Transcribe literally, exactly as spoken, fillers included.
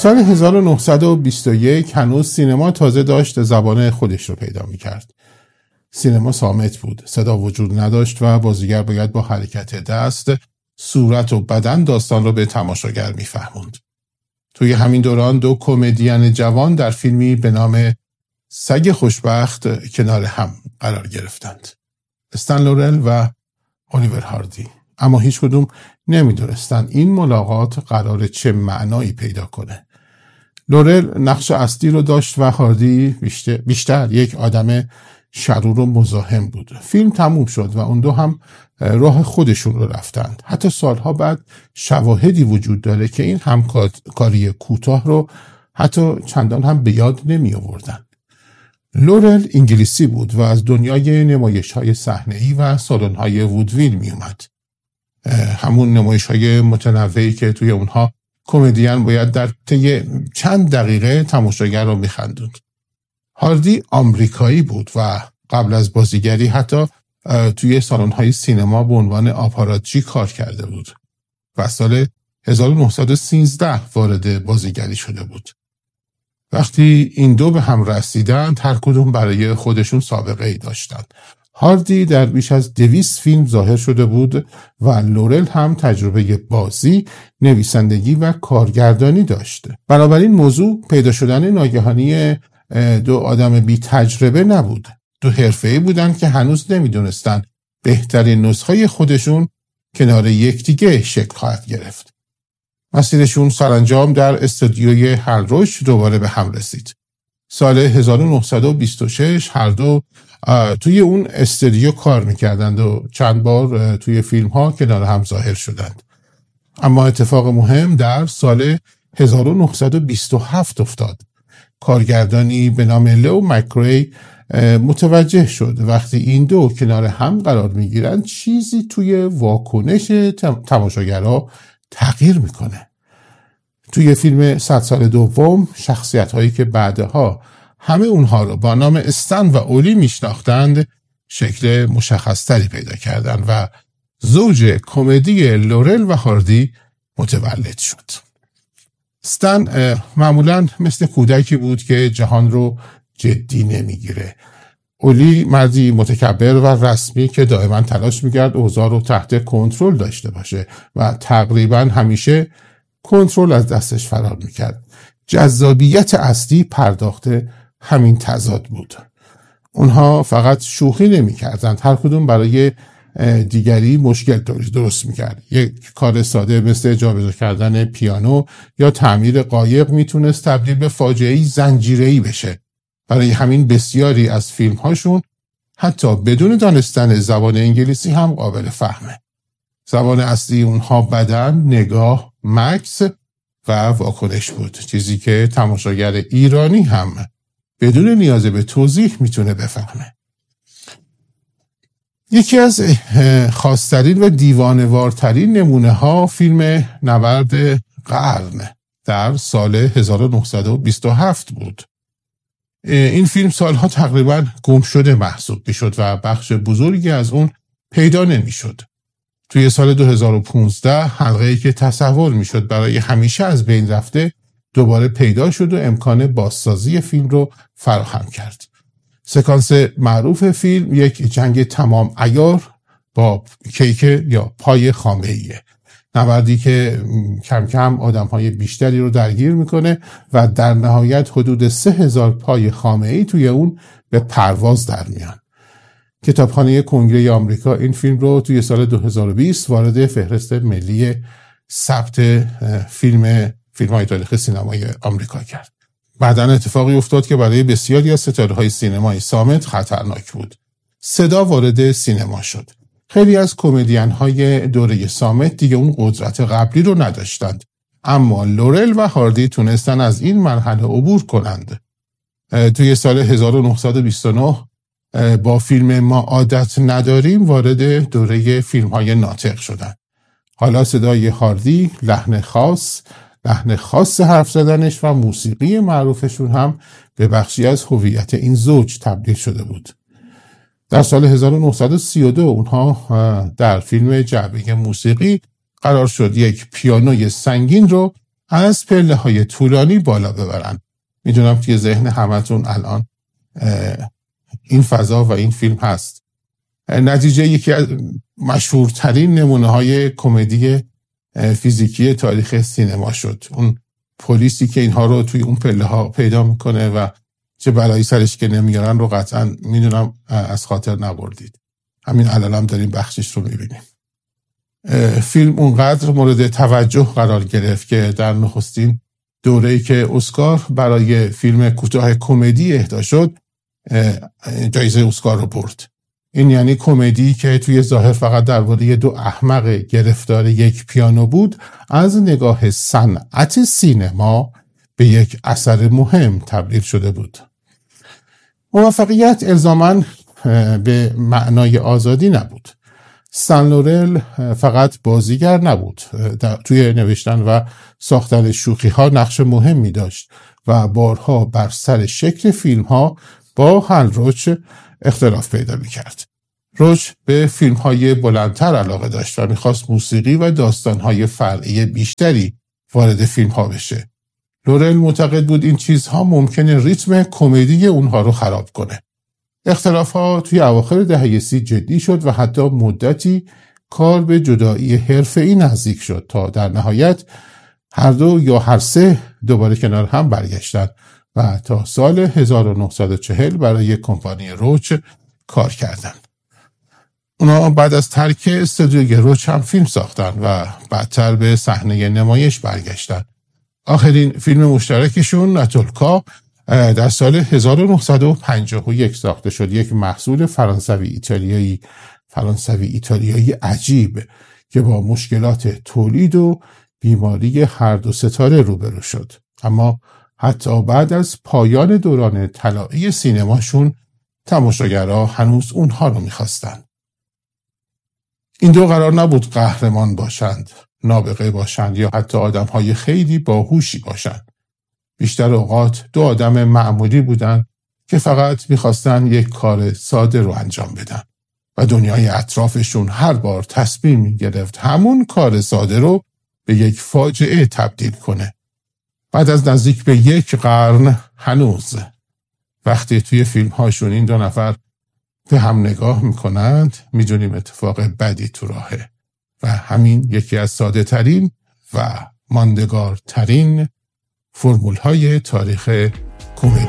سال هزار و نهصد و بیست و یک هنوز سینما تازه داشت زبان خودش رو پیدا می‌کرد. سینما صامت بود، صدا وجود نداشت و بازیگر باید با حرکت دست، صورت و بدن داستان رو به تماشاگر می‌فهموند. توی همین دوران دو کمدین جوان در فیلمی به نام سگ خوشبخت کنار هم قرار گرفتند. استن لورل و الیور هاردی. اما هیچ کدوم نمی‌دونستند این ملاقات قرار چه معنایی پیدا کنه. لورل نقش اصلی رو داشت و هاردی بیشتر, بیشتر یک آدم شرور و مزاحم بود. فیلم تموم شد و اون دو هم راه خودشون رو رفتند. حتی سالها بعد شواهدی وجود داره که این همکاری کوتاه رو حتی چندان هم به یاد نمی آوردن. لورل انگلیسی بود و از دنیای نمایش‌های صحنه‌ای و سالن‌های وودویل می اومد. همون نمایش‌های متنوعی که توی اونها کمدین باید در طی چند دقیقه تماشاگر رو می‌خندوند. هاردی آمریکایی بود و قبل از بازیگری حتی توی سالن‌های سینما به عنوان آپاراتچی کار کرده بود و سال هزار و نهصد و سیزده وارد بازیگری شده بود. وقتی این دو به هم رسیدند هر کدوم برای خودشون سابقه ای داشتند. هاردی در بیش از دویست فیلم ظاهر شده بود و لورل هم تجربه بازی، نویسندگی و کارگردانی داشته. بنابراین موضوع پیدا شدن ناگهانی دو آدم بی تجربه نبود. دو حرفه‌ای بودند که هنوز نمیدونستند بهترین نسخه خودشون کنار یکدیگه شکل خواهد گرفت. مسیرشون سرانجام در استودیوی هلروش دوباره به هم رسید. سال هزار و نهصد و بیست و شش هر دو توی اون استودیو کار میکردند و چند بار توی فیلم ها کنار هم ظاهر شدند. اما اتفاق مهم در سال هزار و نهصد و بیست و هفت افتاد. کارگردانی به نام لو مکری متوجه شد وقتی این دو کنار هم قرار میگیرند چیزی توی واکنش تماشاگرها تغییر میکنه. توی فیلم صد سال دوم شخصیت هایی که بعدها همه اونها رو با نام استن و اولی میشناختند شکل مشخصتری پیدا کردند و زوج کمدی لورل و هاردی متولد شد. استن معمولاً مثل کودکی بود که جهان رو جدی نمیگیره. اولی مردی متکبر و رسمی که دائما تلاش میکرد اوضاع رو تحت کنترل داشته باشه و تقریباً همیشه کنترل از دستش فرار میکرد. جذابیت اصلی پرداخت همین تضاد بود. اونها فقط شوخی نمیکردند، هر کدوم برای دیگری مشکل درست میکرد. یک کار ساده مثل جابجا کردن پیانو یا تعمیر قایق میتونست تبدیل به فاجعه‌ای زنجیره‌ای بشه. برای همین بسیاری از فیلم هاشون حتی بدون دانستن زبان انگلیسی هم قابل فهمه. زبان اصلی اونها بدن، نگاه، مکث و واکنش بود، چیزی که تماشاگر ایرانی هم بدون نیاز به توضیح میتونه بفهمه. یکی از خاص‌ترین و دیوانه‌وارترین نمونه ها فیلم نبرد قرن در سال هزار و نهصد و بیست و هفت بود. این فیلم سالها تقریبا گم شده محسوب میشد و بخش بزرگی از اون پیدا نمیشد. توی سال دو هزار و پانزده حلقه‌ای که تصور میشد برای همیشه از بین رفته دوباره پیدا شد و امکان بازسازی فیلم رو فراهم کرد. سکانس معروف فیلم یک جنگ تمام عیار با کیک یا پای خامه‌ایه. نبردی که کم کم آدم‌های بیشتری رو درگیر میکنه و در نهایت حدود سه هزار پای خامه‌ای توی اون به پرواز در میان. کتابخانه کنگره آمریکا این فیلم رو توی سال دو هزار و بیست وارد فهرست ملی ثبت فیلم فیلم‌های تاریخ سینمای آمریکا کرد. بعداً اتفاقی افتاد که برای بسیاری از ستاره‌های سینمای صامت خطرناک بود. صدا وارد سینما شد. خیلی از کمدین‌های دوره صامت دیگه اون قدرت قبلی رو نداشتند. اما لورل و هاردی تونستن از این مرحله عبور کنند. توی سال هزار و نهصد و بیست و نه با فیلم ما عادت نداریم وارد دوره فیلم‌های ناطق شدند. حالا صدای هاردی، لحن خاص، لحن خاص حرف زدنش و موسیقی معروفشون هم به بخشی از هویت این زوج تبدیل شده بود. در سال هزار و نهصد و سی و دو اونها در فیلم جعبه موسیقی قرار شد یک پیانوی سنگین رو از پله های طولانی بالا ببرن. میدونم توی ذهن همتون الان این فضا و این فیلم هست. نتیجه یکی از مشهورترین نمونه های کمدی فیزیکی تاریخ سینما شد. اون پلیسی که اینها رو توی اون پله ها پیدا میکنه و چه بلایی سرش که نمیارن رو قطعا میدونم از خاطر نبردید. همین الان هم داریم بخشش رو میبینیم. فیلم اونقدر مورد توجه قرار گرفت که در نخستین دوره‌ای که اسکار برای فیلم کوتاه کمدی اهدا شد جایزه اسکار رو برد. این یعنی کمدی که توی ظاهر فقط درباره دو احمق گرفتار یک پیانو بود، از نگاه صنعت سینما به یک اثر مهم تبدیل شده بود. موفقیت الزاماً به معنای آزادی نبود. سن لورل فقط بازیگر نبود، توی نوشتن و ساختن شوخی ها نقش مهمی داشت و بارها بر سر شکل فیلم ها با هل روچ اختلاف پیدا می کرد. روچ به فیلم های بلندتر علاقه داشت و میخواست موسیقی و داستان های فرعی بیشتری وارد فیلم ها بشه. لورل معتقد بود این چیزها ممکنه ریتم کمدی اونها رو خراب کنه. اختلاف ها توی اواخر دهه سی جدی شد و حتی مدتی کار به جدایی حرفه‌ای نزدیک شد تا در نهایت هر دو یا هر سه دوباره کنار هم برگشتن و تا سال هزار و نهصد و چهل برای کمپانی روچ کار کردن. اونا بعد از ترک استودیوی روچ هم فیلم ساختن و بعدتر به صحنه نمایش برگشتن. آخرین فیلم مشترکشون ناتولکا در سال هزار و نهصد و پنجاه و یک ساخته شد. یک محصول فرانسوی ایتالیایی فرانسوی ایتالیایی عجیب که با مشکلات تولید و بیماری هر دو ستاره روبرو شد. اما حتی بعد از پایان دوران طلایی سینماشون تماشاگرها هنوز اونها رو میخواستن. این دو قرار نبود قهرمان باشند، نابغه باشند یا حتی آدم‌های خیلی باهوشی باشند. بیشتر اوقات دو آدم معمولی بودن که فقط میخواستن یک کار ساده رو انجام بدن و دنیای اطرافشون هر بار تصمیم میگرفت همون کار ساده رو به یک فاجعه تبدیل کنه. بعد از نزدیک به یک قرن هنوز وقتی توی فیلم هاشون این دو نفر به هم نگاه میکنند میدونیم اتفاق بدی تو راهه و همین یکی از ساده ترین و ماندگار ترین فرمول های تاریخ کمدی.